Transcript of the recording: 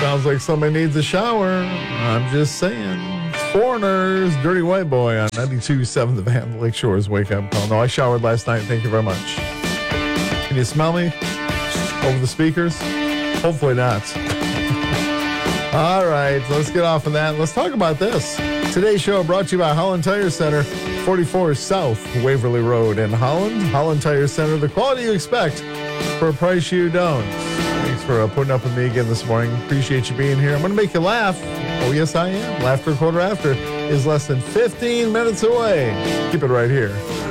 Sounds like somebody needs a shower. I'm just saying. Foreigners, Dirty White Boy on 92.7 The Van, Lake Shores Wake Up Call. No, I showered last night. Thank you very much. Can you smell me over the speakers? Hopefully not. All right, let's get off of that. Let's talk about this. Today's show brought to you by Holland Tire Center, 44 South Waverly Road in Holland. Holland Tire Center, the quality you expect for a price you don't. Thanks for putting up with me again this morning. Appreciate you being here. I'm going to make you laugh. Oh, yes, I am. Laughter Quarter After is less than 15 minutes away. Keep it right here.